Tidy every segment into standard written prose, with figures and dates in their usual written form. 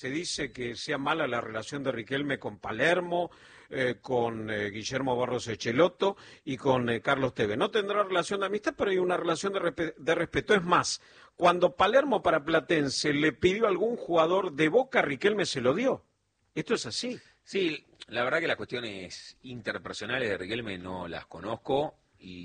se dice que sea mala la relación de Riquelme con Palermo, con Guillermo Barros Echelotto y con Carlos Tevez. No tendrá relación de amistad, pero hay una relación de respeto. Es más, cuando Palermo para Platense le pidió a algún jugador de Boca, Riquelme se lo dio. Esto es así. Sí, la verdad que las cuestiones interpersonales de Riquelme no las conozco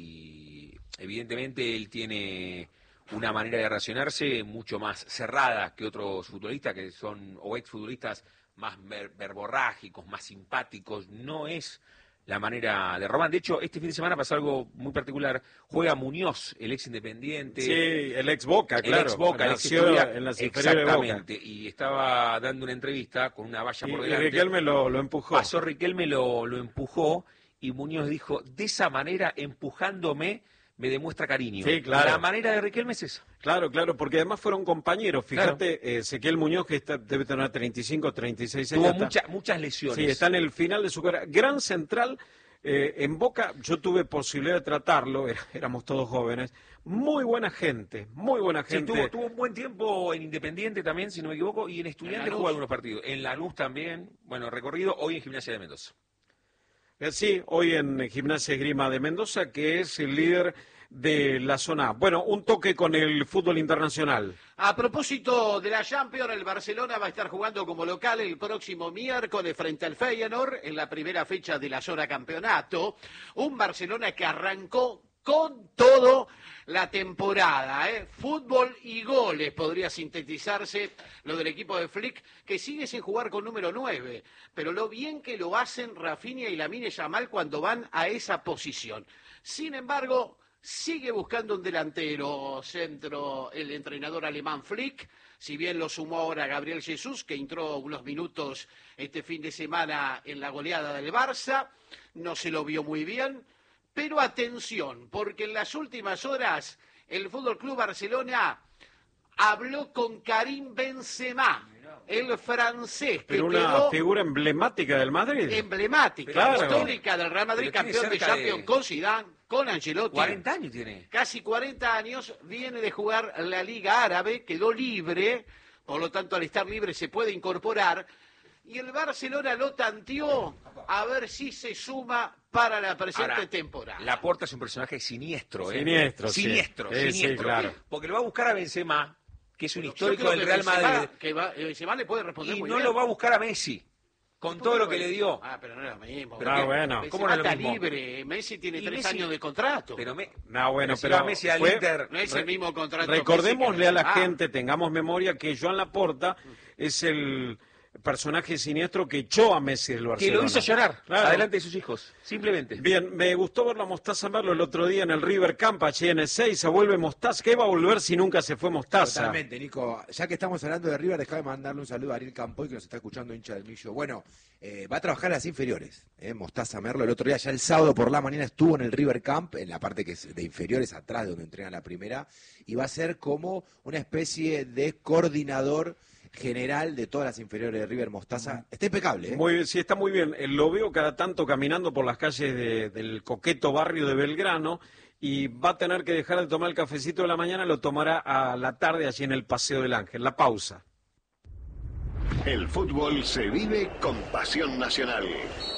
y evidentemente él tiene una manera de relacionarse mucho más cerrada que otros futbolistas que son, o exfutbolistas más verborrágicos, más simpáticos. No es la manera de Román. De hecho, este fin de semana pasa algo muy particular. Juega Muñoz, el ex Independiente. Sí, el ex Boca, claro. El ex Boca, el ex en las inferiores de Boca. Exactamente. Y estaba dando una entrevista con una valla por delante. Y Riquelme lo empujó. Pasó Riquelme, lo empujó y Muñoz dijo, de esa manera, empujándome, me demuestra cariño. Sí, claro. La manera de Riquelme es esa. Claro, porque además fueron compañeros. Fíjate, Claro. Ezequiel Muñoz, que debe tener 35, 36 Tuvo años. muchas lesiones. Sí, está en el final de su carrera. Gran central, en Boca yo tuve posibilidad de tratarlo, éramos todos jóvenes. Muy buena gente. Sí, tuvo un buen tiempo en Independiente también, si no me equivoco, y en Estudiantes jugó algunos partidos. En Lanús también, bueno, recorrido, hoy en Gimnasia de Mendoza. Sí, hoy en Gimnasia Esgrima de Mendoza, que es el líder de la zona A. Bueno, un toque con el fútbol internacional. A propósito de la Champions, el Barcelona va a estar jugando como local el próximo miércoles frente al Feyenoord en la primera fecha de la zona campeonato. Un Barcelona que arrancó con todo la temporada, fútbol y goles podría sintetizarse lo del equipo de Flick, que sigue sin jugar con número 9, pero lo bien que lo hacen Rafinha y Lamine Yamal cuando van a esa posición. Sin embargo, sigue buscando un delantero centro el entrenador alemán Flick, si bien lo sumó ahora Gabriel Jesús, que entró unos minutos este fin de semana en la goleada del Barça, no se lo vio muy bien. Pero atención, porque en las últimas horas el FC Barcelona habló con Karim Benzema, el francés, que Pero una figura emblemática del Madrid. Emblemática, claro, histórica del Real Madrid, campeón de Champions con Zidane, con Ancelotti. 40 años tiene. Casi 40 años, viene de jugar la Liga Árabe, quedó libre, por lo tanto al estar libre se puede incorporar. Y el Barcelona lo tanteó a ver si se suma para la presente temporada. Laporta es un personaje siniestro, Siniestro, Siniestro. Sí, claro. Porque lo va a buscar a Benzema, que es un histórico del Real Madrid. Benzema le puede responder y muy no bien. lo va a buscar a Messi, con todo lo que le dio. Pero no es lo mismo. Pero bueno. Benzema ¿Cómo no es lo está mismo? libre, Messi tiene 3 Messi años de contrato. Pero pero a Messi al Inter. No es el mismo contrato. Recordémosle a la Messi, gente, tengamos memoria, que Joan Laporta es el personaje siniestro que echó a Messi del Barcelona. Que lo hizo llorar, Claro. adelante de sus hijos, simplemente. Bien, me gustó ver la Mostaza Merlo el otro día en el River Camp, allí en Ezeiza, vuelve Mostaza. ¿Qué va a volver si nunca se fue Mostaza? Totalmente, Nico. Ya que estamos hablando de River, déjame mandarle un saludo a Ariel Campoy, que nos está escuchando, hincha del Millo. Bueno, va a trabajar en las inferiores, Mostaza Merlo. El otro día, ya el sábado por la mañana, estuvo en el River Camp, en la parte que es de inferiores, atrás de donde entrenan la primera, y va a ser como una especie de coordinador general de todas las inferiores de River. Mostaza está impecable, Sí, está muy bien. Lo veo cada tanto caminando por las calles del coqueto barrio de Belgrano y va a tener que dejar de tomar el cafecito de la mañana, lo tomará a la tarde allí en el Paseo del Ángel. La pausa. El fútbol se vive con pasión nacional.